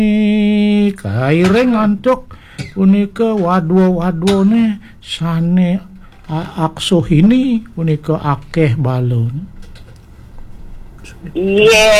Kairing ngantuk punika wadwo-wadwone sane aksuh ini punika akeh balon. Iya,